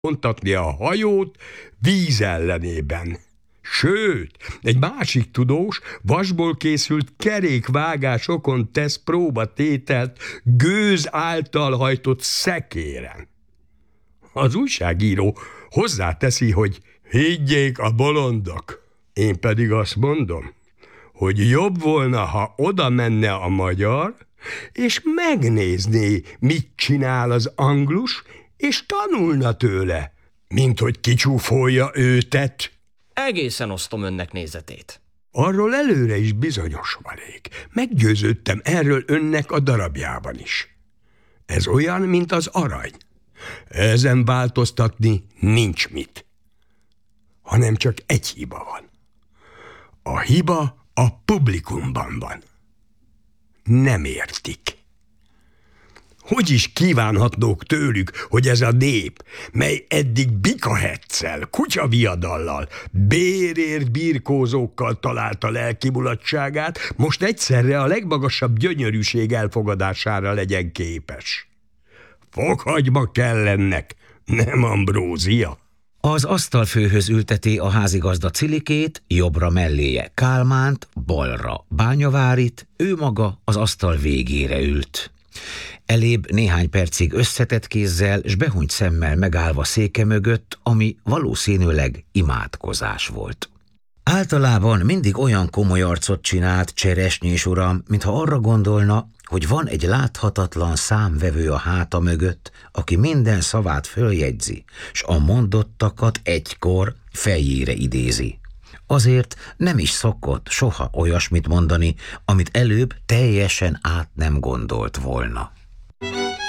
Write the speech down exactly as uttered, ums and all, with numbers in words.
vontatni a hajót víz ellenében. Sőt, egy másik tudós vasból készült kerékvágásokon tesz próbatételt gőz által hajtott szekéren. Az újságíró hozzáteszi, hogy higgyék a bolondok. Én pedig azt mondom, hogy jobb volna, ha oda menne a magyar, és megnézné, mit csinál az anglus, és tanulna tőle, mint hogy kicsúfolja őtet. Egészen osztom önnek nézetét. Arról előre is bizonyos vagyok. Meggyőződtem erről önnek a darabjában is. Ez olyan, mint az arany. Ezen változtatni nincs mit. Hanem csak egy hiba van. A hiba a publikumban van. Nem értik. Hogy is kívánhatnók tőlük, hogy ez a nép, mely eddig bikahetszel, kutyaviadallal, bérért birkózókkal találta lelkimulatságát, most egyszerre a legmagasabb gyönyörűség elfogadására legyen képes. Fokhagyma kell ennek, nem ambrózia. Az asztalfőhöz ülteti a házigazda Cilikét, jobbra melléje Kálmánt, balra Bányavárit, ő maga az asztal végére ült. Elébb néhány percig összetett kézzel s behunyt szemmel megállva széke mögött, ami valószínűleg imádkozás volt. Általában mindig olyan komoly arcot csinált Cseresnyés uram, mintha arra gondolna, hogy van egy láthatatlan számvevő a háta mögött, aki minden szavát följegyzi, s a mondottakat egykor fejére idézi. Azért nem is szokott soha olyasmit mondani, amit előbb teljesen át nem gondolt volna.